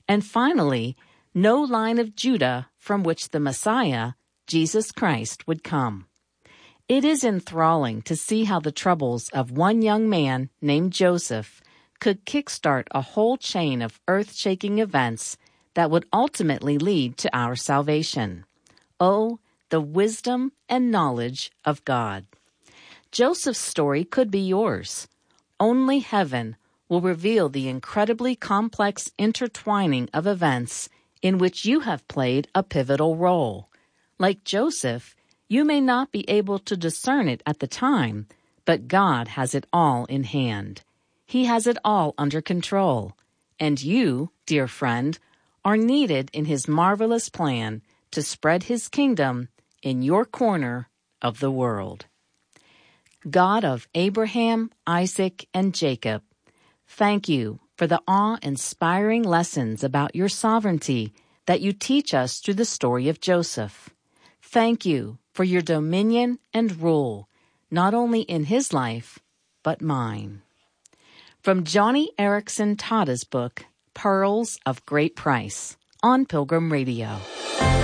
And finally, no line of Judah from which the Messiah, Jesus Christ, would come. It is enthralling to see how the troubles of one young man named Joseph could kickstart a whole chain of earth-shaking events that would ultimately lead to our salvation. Oh, the wisdom and knowledge of God. Joseph's story could be yours. Only heaven will reveal the incredibly complex intertwining of events in which you have played a pivotal role. Like Joseph, you may not be able to discern it at the time, but God has it all in hand. He has it all under control. And you, dear friend, are needed in His marvelous plan to spread His kingdom in your corner of the world. God of Abraham, Isaac, and Jacob, thank you for the awe-inspiring lessons about your sovereignty that you teach us through the story of Joseph. Thank you for your dominion and rule, not only in his life, but mine. From Johnny Erickson Tada's book, Pearls of Great Price, on Pilgrim Radio.